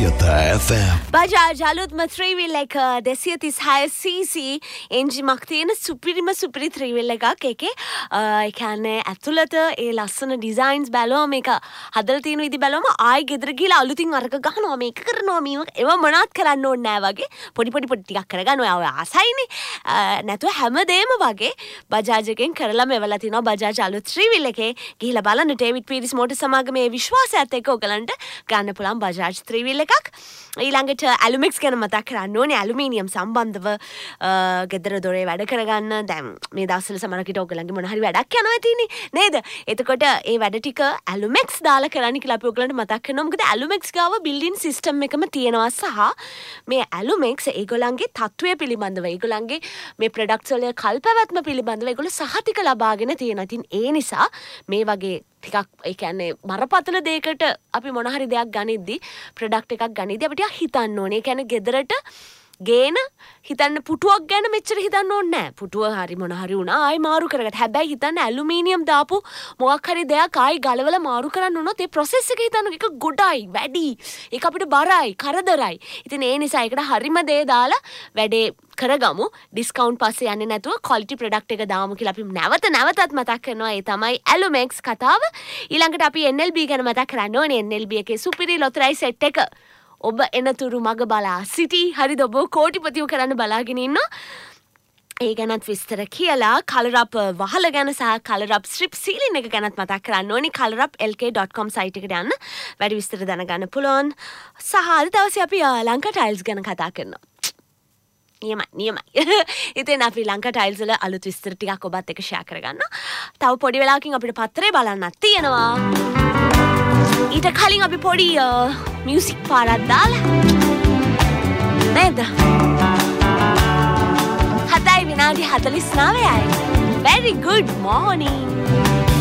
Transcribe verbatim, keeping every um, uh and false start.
Siyatha F M. Bajaj අලුත්ම three-wheel එක දෙසිය තිස්හය සීසී එන්ජිමක් තියෙන සුපිරිම සුපිරි ත්‍රීවිල් එකක්. ඒකේ ඒ කියන්නේ ඇතුළත ඒ ලස්සන ඩිසයින්ස් බැලුවා මේක හදලා තියෙන විදි බැලුවම ආයි ගෙදර ගිහලා අලුතින් අරක ගහනවා මේක කරනවා මේක ඒව මොනවත් කරන්න ඕනේ නැහැ වගේ පොඩි පොඩි පොඩි ටිකක් කරගන්න ඔය ආසයිනේ. නැතුව හැමදේම වගේ බජාජ් එකෙන් කරලා මෙවලා තිනවා බජාජ් අලුත් ත්‍රීවිල් එකේ. ගිහලා බලන්න ඩේවිඩ් පීරිස් මෝටර් සමාගමේ විශ්වාසයත් එක්ක ඔයගලන්ට ගන්න පුළුවන් බජාජ් ත්‍රීවිල් එකක්. ඊළඟට ඇලුමික්ස් ගැන මතක් කරන්න ඕනේ. ඇලුමිනියම් සම්බන්ධව ගෙදර දොරේ වැඩ කරගන්න දැන් මේ දවස්වල සමහරකට ඔයගලන්ගේ මොන හරි වැඩක් යනවා තියෙන්නේ නේද? එතකොට ඒ වැඩ ටික ඇලුමික්ස් දාලා කරන්න කියලා අපි ඔයගලන්ට මතක් කරනවා. මොකද ඇලුමික්ස් ගාව බිල්ඩින් සිස්ටම් එකම තියෙනවා සහ මේ ඇලුමික්ස් ඒගොල්ලන්ගේ තත්ත්වය පිළිබඳව ඒගොල්ලන්ගේ මේ ප්‍රොඩක්ට්ස් වල කල්පැවැත්ම පිළිබඳව ඒගොල්ලෝ සහතික ලබාගෙන තියෙනවා. ඉතින් ඒ නිසා මේ වගේ ටිකක් ඒ කියන්නේ බරපතල දෙයකට අපි මොන හරි දෙයක් ගනිද්දි ප්‍රොඩක්ට් එකක් ගනිද්දි අපිට හිතන්න ඕනේ. ඒ කියන්නේ ගෙදරට ගේන හිතන්න පුටුවක් ගැන මෙච්චර හිතන්න ඕනේ නැහැ. පුටුව හරි මොන හරි වුණා ආයි මාරු කරගත්ත. හැබැයි හිතන්න ඇලුමිනියම් දාපු මොකක් හරි දෙයක් ආයි ගලවලා මාරු කරන්න උනොත් ඒ process එක හිතන්න ඒක ගොඩයි වැඩි. ඒක අපිට බරයි කරදරයි. ඉතින් ඒ නිසා ඒකට හරිම දේ දාලා වැඩේ කරගමු. ඩිස්කවුන්ට් පස්සේ යන්නේ නැතුව ක්වොලිටි ප්‍රොඩක්ට් එක දාමු කියලා අපි නැවත නැවතත් මතක් කරනවා. ඒ තමයි ඇලුමෙක්ස් කතාව. ඊළඟට අපි එන් එල් බී ගැන මතක් කරන්න ඕනේ. එන් එල් බී එකේ සුපිරි ලොතරැයි සෙට් එක ඔබ එනතුරු මග බලා සිටි හරිද ඔබ කෝටිපතිව කරන්න බලාගෙන ඉන්නවා. ඒ ගැනත් විස්තර කියලා කලරප් වහල ගැන සහ කලරප් ස්ට්‍රිප් සීලින් එක ගැනත් මතක් කරන්න ඕනි. කලරප් එල් කේ ඩොට් කොම් සයිට් එකට යන්න වැඩි විස්තර දැනගන්න පුළුවන්. සහ අද දවසේ අපි ලංකා ටයිල්ස් ගැන කතා කරනවා. නියමයි නියමයි. ඉතින් අපි ලංකා ටයිල්ස් වල අලුත් විස්තර ටිකක් ඔබත් එක්ක ෂෙයා කරගන්න. තව පොඩි වෙලාවකින් අපිට පත්තරේ බලන්නත් තියෙනවා. ඊට කලින් අපි පොඩි මියුසික් පාරක් දාලා නේද? හතයි විනාඩි හතලිස් නවයයි. Very good morning.